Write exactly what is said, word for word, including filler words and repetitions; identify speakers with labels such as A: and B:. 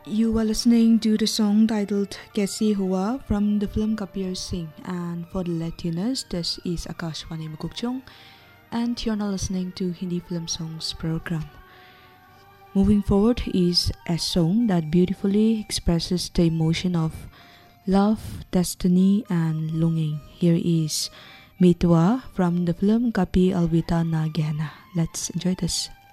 A: You are listening to the song titled Kaisi Hua from the film Kabir Singh, and for the listeners, this is Akashvani Mukukchong, and you're now listening to Hindi Film Songs program. Moving forward is a song that beautifully expresses the emotion of love, destiny, and longing. Here is Mitwa from the film Kapi Alvita Na Gehna. Let's enjoy this.